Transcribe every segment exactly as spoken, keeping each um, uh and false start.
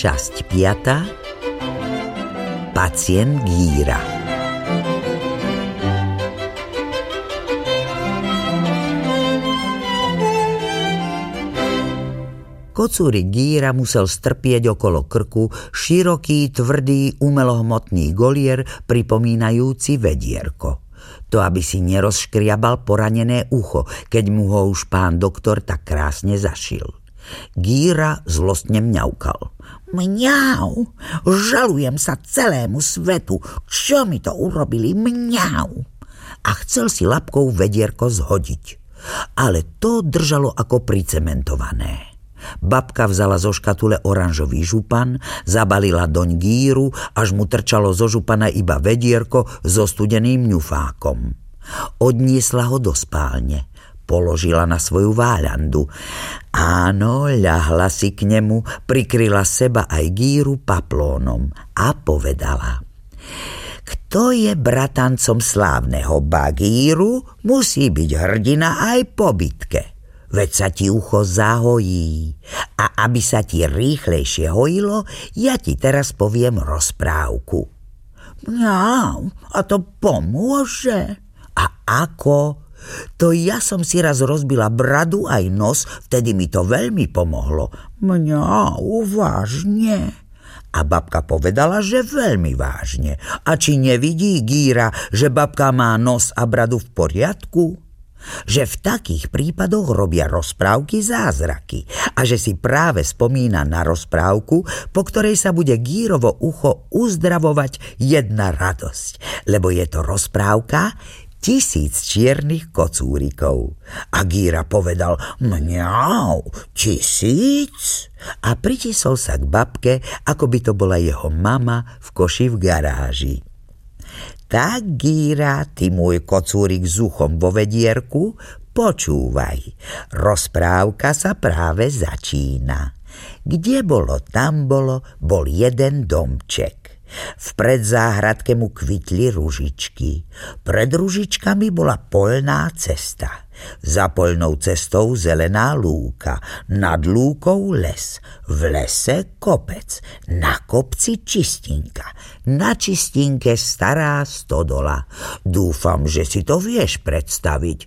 Časť piata. Pacient Gíra. Kocúrik Gíra musel strpieť okolo krku široký, tvrdý, umelohmotný golier pripomínajúci vedierko. To, aby si nerozškriabal poranené ucho, keď mu ho už pán doktor tak krásne zašil. Gíra zlostne mňaukal. Mňau, žalujem sa celému svetu, čo mi to urobili, mňau. A chcel si labkou vedierko zhodiť, ale to držalo ako pricementované. Babka vzala zo škatule oranžový župan, zabalila doň Gíru, až mu trčalo zo župana iba vedierko so studeným ňufákom. Odniesla ho do spálne, položila na svoju váľandu. Áno, ľahla si k nemu, prikryla seba aj Gíru paplónom a povedala: Kto je bratancom slávneho Bagíru, musí byť hrdina aj po bitke. Veď sa ti ucho zahojí. A aby sa ti rýchlejšie hojilo, ja ti teraz poviem rozprávku. Mňau, a to pomôže? A ako? To ja som si raz rozbila bradu aj nos, vtedy mi to veľmi pomohlo. Mňau, vážne? A babka povedala, že veľmi vážne. A či nevidí Gíra, že babka má nos a bradu v poriadku? Že v takých prípadoch robia rozprávky zázraky a že si práve spomína na rozprávku, po ktorej sa bude Gírovo ucho uzdravovať jedna radosť, lebo je to rozprávka Tisíc čiernych kocúrikov. A Gíra povedal: Mňau, tisíc? A pritisol sa k babke, ako by to bola jeho mama v koši v garáži. Tak, Gíra, ty môj kocúrik s uchom vo vedierku, počúvaj. Rozprávka sa práve začína. Kde bolo, tam bolo, bol jeden domček. V predzáhradke mu kvitli ružičky. Pred ružičkami bola poľná cesta. Za poľnou cestou zelená lúka, nad lúkou les, v lese kopec, na kopci čistinka, na čistinke stará stodola. Dúfam, že si to vieš predstaviť.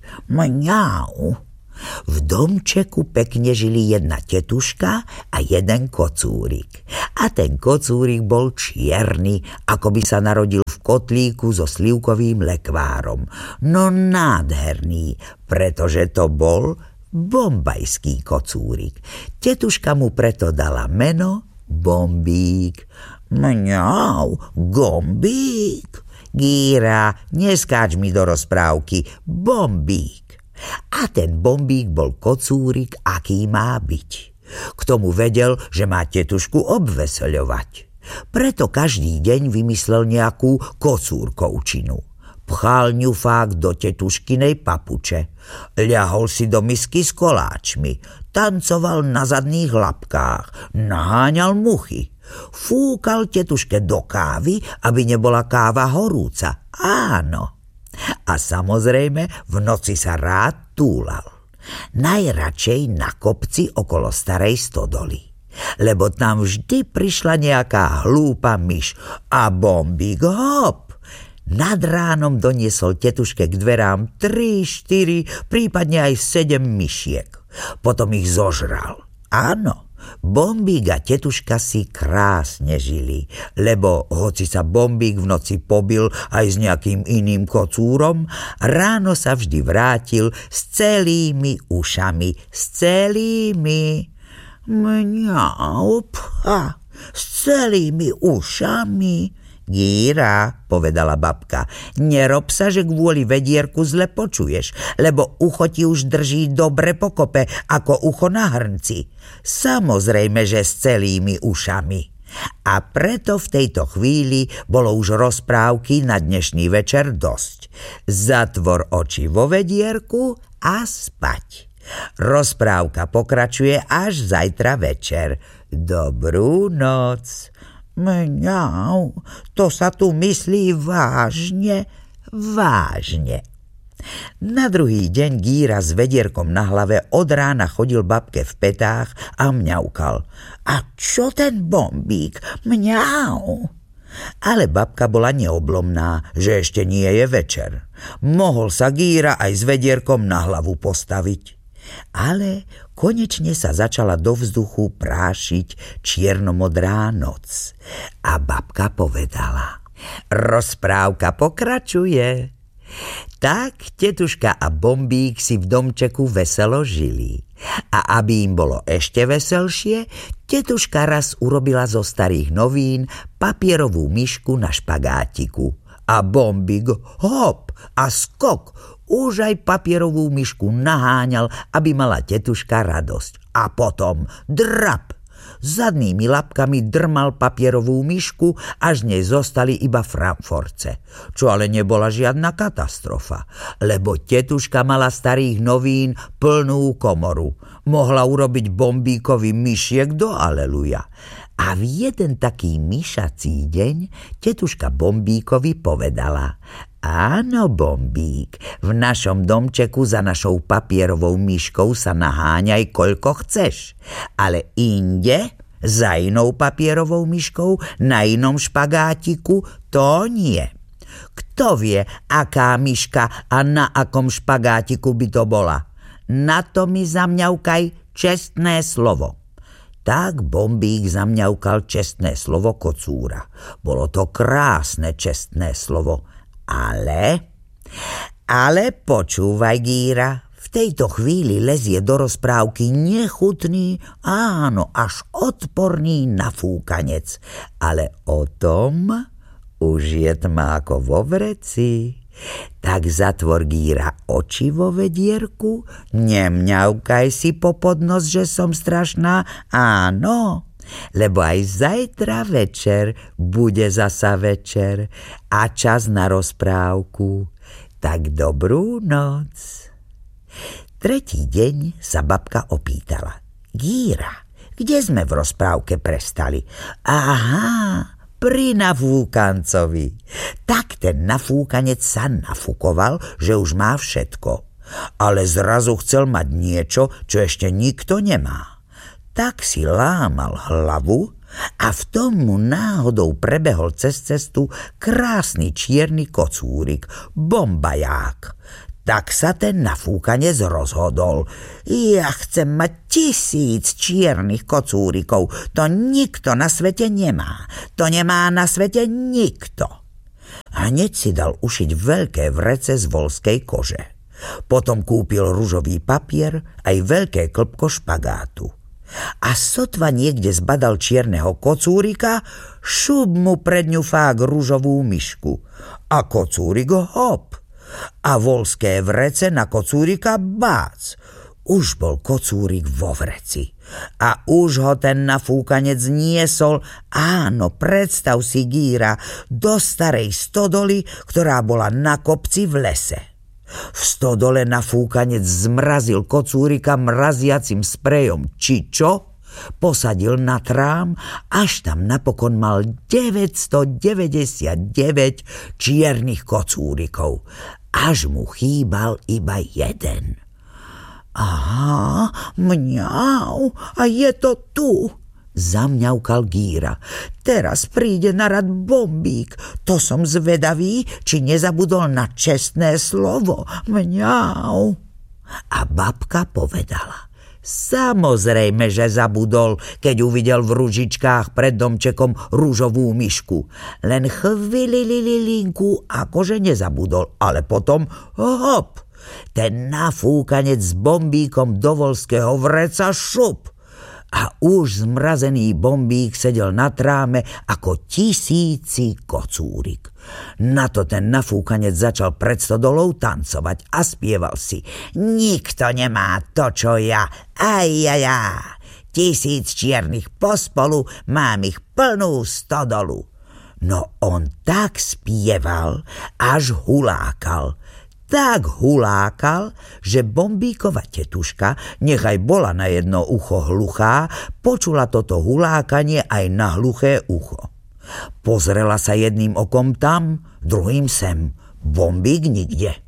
Mňau. V domčeku pekne žili jedna tetuška a jeden kocúrik. A ten kocúrik bol čierny, ako by sa narodil v kotlíku so slivkovým lekvárom. No nádherný, pretože to bol bombajský kocúrik. Tetuška mu preto dala meno Bombík. Mňau, Gombík. Gíra, neskáč mi do rozprávky. Bombík. A ten Bombík bol kocúrik, aký má byť. K tomu vedel, že má tetušku obveseľovať. Preto každý deň vymyslel nejakú kocúrkovčinu. Pchal ňufák do tetuškinej papuče, ľahol si do misky s koláčmi, tancoval na zadných labkách, naháňal muchy, fúkal tetuške do kávy, aby nebola káva horúca. Áno. A samozrejme v noci sa rád túlal. Najradšej na kopci okolo starej stodoly, lebo tam vždy prišla nejaká hlúpa myš a Bombík hop. Nad ránom doniesol tetuške k dverám tri, štyri, prípadne aj sedem myšiek. Potom ich zožral. Áno, Bombík a tetuška si krásne žili, lebo hoci sa Bombík v noci pobil aj s nejakým iným kocúrom, ráno sa vždy vrátil s celými ušami, s celými. Mňau, pha, s celými ušami. Gíra, povedala babka, nerob sa, že kvôli vedierku zle počuješ, lebo ucho ti už drží dobre pokope, ako ucho na hrnci. Samozrejme, že s celými ušami. A preto v tejto chvíli bolo už rozprávky na dnešný večer dosť. Zatvor oči vo vedierku a spať. Rozprávka pokračuje až zajtra večer. Dobrú noc. Mňau, to sa tu myslí vážne, vážne. Na druhý deň Gíra s vedierkom na hlave od rána chodil babke v petách a mňaukal. A čo ten Bombík? Mňau. Ale babka bola neoblomná, že ešte nie je večer. Mohol sa Gíra aj s vedierkom na hlavu postaviť. Ale konečne sa začala do vzduchu prášiť čiernomodrá noc. A babka povedala: rozprávka pokračuje. Tak tetuška a Bombík si v domčeku veselo žili. A aby im bolo ešte veselšie, tetuška raz urobila zo starých novín papierovú myšku na špagátiku. A Bombík hop a skok už aj papierovú myšku naháňal, aby mala tetuška radosť. A potom drap! Zadnými labkami drmal papierovú myšku, až nej zostali iba framforce. Čo ale nebola žiadna katastrofa, lebo tetuška mala starých novín plnú komoru. Mohla urobiť Bombíkovi myšiek do aleluja. A v jeden taký myšací deň tetuška Bombíkovi povedala: áno, Bombík, v našom domčeku za našou papierovou myškou sa naháňaj koľko chceš, ale inde, za inou papierovou myškou, na inom špagátiku, to nie. Kto vie, aká myška a na akom špagátiku by to bola? Na to mi zamňaukaj čestné slovo. Tak Bombík zamňaukal čestné slovo kocúra. Bolo to krásne čestné slovo. Ale, ale počúvaj, Gíra, v tejto chvíli lezie do rozprávky nechutný, áno, až odporný nafúkanec. Ale o tom už je tma ako vo vreci. Tak zatvor, Gíra, oči vo vedierku, nemňaukaj si popod nos, že som strašná, áno, lebo aj zajtra večer bude zasa večer a čas na rozprávku. Tak dobrú noc. Tretí deň sa babka opýtala: Gíra, kde sme v rozprávke prestali? Aha, pri nafúkancovi. Tak ten nafúkanec sa nafúkoval, že už má všetko. Ale zrazu chcel mať niečo, čo ešte nikto nemá. Tak si lámal hlavu a v tom mu náhodou prebehol cez cestu krásny čierny kocúrik, bombaják. Tak sa ten nafúkanec rozhodol: ja chcem mať tisíc čiernych kocúrikov, to nikto na svete nemá, to nemá na svete nikto. Hneď si dal ušiť veľké vrece z voľskej kože. Potom kúpil ružový papier aj veľké klbko špagátu. A sotva niekde zbadal čierneho kocúrika, šup mu pred ňu fák ružovú myšku. A kocúrik hop! A voľské vrece na kocúrika bác. Už bol kocúrik vo vreci. A už ho ten nafúkanec niesol, áno, predstav si, Gíra, do starej stodoly, ktorá bola na kopci v lese. V stodole nafúkanec zmrazil kocúrika mraziacim sprejom Čičo, posadil na trám, až tam napokon mal deväťstodeväťdesiatdeväť čiernych kocúrikov. Až mu chýbal iba jeden. Aha, mňau, a je to tu, zamňaukal Gíra. Teraz príde na rad Bombík. To som zvedavý, či nezabudol na čestné slovo. Mňau. A babka povedala: samozrejme, že zabudol, keď uvidel v ružičkách pred domčekom ružovú myšku. Len chvílililinku, akože nezabudol, ale potom hop, ten nafúkanec s Bombíkom do voľského vreca šup. A už zmrazený Bombík sedel na tráme ako tisíci kocúrik. Na to ten nafúkanec začal pred stodolou tancovať a spieval si: nikto nemá to, čo ja, aj ja, ja. Tisíc čiernych pospolu, mám ich plnú stodolu. No on tak spieval, až hulákal. Tak hulákal, že Bombíkova tetuška, nechaj bola na jedno ucho hluchá, počula toto hulákanie aj na hluché ucho. Pozrela sa jedným okom tam, druhým sem. Bombík nikde.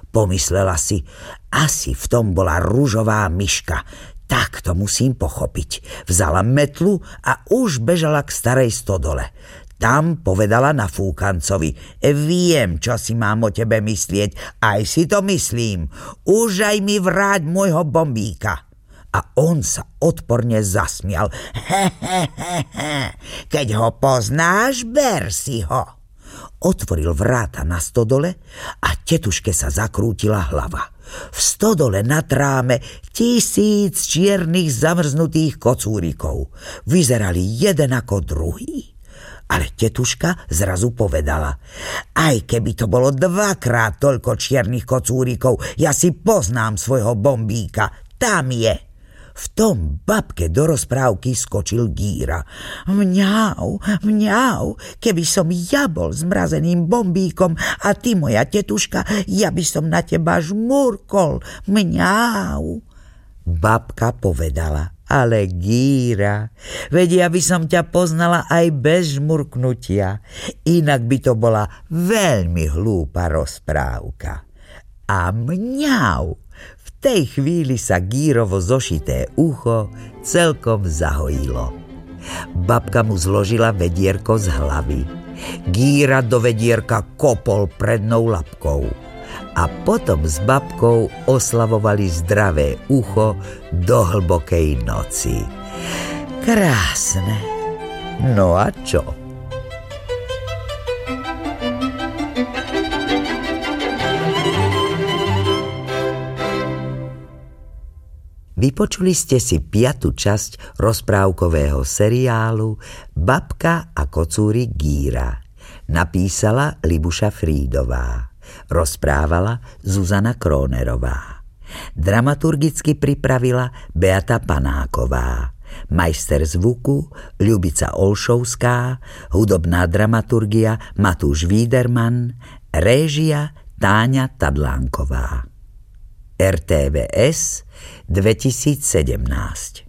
Pomyslela si, asi v tom bola ružová myška. Tak to musím pochopiť. Vzala metlu a už bežala k starej stodole. Tam povedala nafúkancovi: viem, čo si mám o tebe myslieť, aj si to myslím. Už aj mi vráť môjho bombíka. A on sa odporne zasmial. He, he, he, he. Keď ho poznáš, ber si ho. Otvoril vráta na stodole a tetuške sa zakrútila hlava. V stodole nad ráme tisíc čiernych zamrznutých kocúrikov. Vyzerali jeden ako druhý. Ale tetuška zrazu povedala: aj keby to bolo dvakrát toľko čiernych kocúrikov, ja si poznám svojho bombíka. Tam je. V tom babke do rozprávky skočil Gíra. Mňau, mňau, keby som ja bol zmrazeným bombíkom a ty, moja tetuška, ja by som na teba žmurkol. Mňau. Babka povedala: ale Gíra, veď ja by som ťa poznala aj bez žmurknutia. Inak by to bola veľmi hlúpa rozprávka. A mňau. V tej chvíli sa Gírovo zošité ucho celkom zahojilo. Babka mu zložila vedierko z hlavy. Gíra do vedierka kopol prednou labkou. A potom s babkou oslavovali zdravé ucho do hlbokej noci. Krásne. No a čo? Vypočuli ste si piatu časť rozprávkového seriálu Babka a kocúrik Gíra. Napísala Libuša Frídová. Rozprávala Zuzana Krónerová. Dramaturgicky pripravila Beata Panáková. Majster zvuku Ľubica Olšovská, hudobná dramaturgia Matúš Víderman, réžia Táňa Tadlánková. er té vé es dvetisícsedemnásť.